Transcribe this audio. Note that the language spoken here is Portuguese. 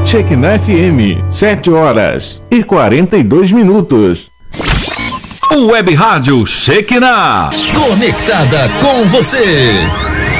Shekinah FM, 7h42. Web Rádio Shekinah, conectada com você.